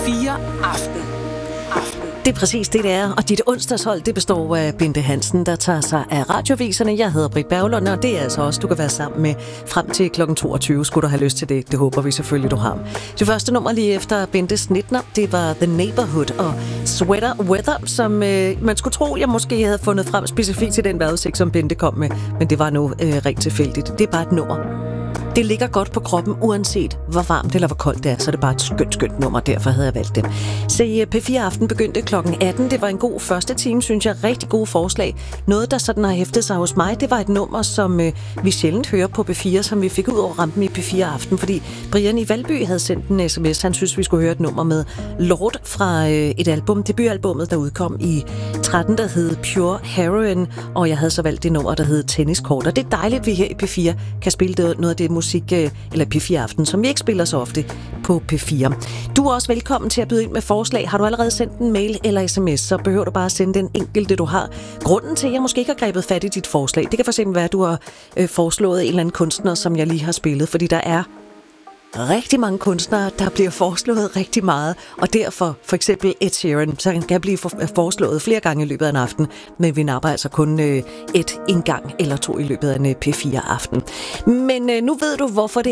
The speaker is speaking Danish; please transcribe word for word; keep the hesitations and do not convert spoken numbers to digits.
fire Aften. Aften. Det er præcis det, det er, og dit onsdagshold, det består af Bente Hansen, der tager sig af radioviserne. Jeg hedder Britt Berglund, og det er altså også, du kan være sammen med frem til klokken toogtyve, skulle du have lyst til det. Det håber vi selvfølgelig, du har. Det første nummer lige efter Bentes nittener, det var The Neighborhood og Sweater Weather, som øh, man skulle tro, jeg måske havde fundet frem specifikt til den vejrudsigt, som Bente kom med, men det var nu øh, rigtig tilfældigt. Det er bare et nummer. Det ligger godt på kroppen, uanset hvor varmt eller hvor koldt det er, så er det bare et skønt, skønt nummer, derfor havde jeg valgt det. Se, P fire Aften begyndte klokken atten. Det var en god første time, synes jeg. Rigtig gode forslag. Noget, der sådan har hæftet sig hos mig, det var et nummer, som øh, vi sjældent hører på P fire, som vi fik ud over rampen i P fire Aften, fordi Brian i Valby havde sendt en sms. Han synes, vi skulle høre et nummer med Lord fra øh, et album, debutalbummet, der udkom i tretten, der hed Pure Heroin, og jeg havde så valgt det nummer, der hed Tenniskort. Og det er dejligt, at vi her i P fire kan spille det, noget af det musik, eller P fire Aften, som vi ikke spiller så ofte på P fire. Du er også velkommen til at byde ind med forslag. Har du allerede sendt en mail eller sms, så behøver du bare at sende den enkelte, du har. Grunden til, at jeg måske ikke har grebet fat i dit forslag, det kan for eksempel være, at du har øh, foreslået en eller anden kunstner, som jeg lige har spillet, fordi der er rigtig mange kunstnere, der bliver foreslået rigtig meget, og derfor for eksempel Ed Sheeran, så han kan blive foreslået flere gange i løbet af en aften, men vi napper altså kun øh, et en gang eller to i løbet af en P fire Aften. Men øh, nu ved du, hvorfor det